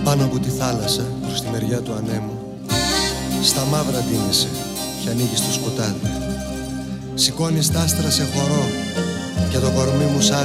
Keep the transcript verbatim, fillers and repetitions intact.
Πάνω από τη θάλασσα, προς τη μεριά του ανέμου, στα μαύρα ντύνεσαι και ανοίγεις το σκοτάδι. Σηκώνεις τ' άστρα σε χορό και το κορμί μου σ'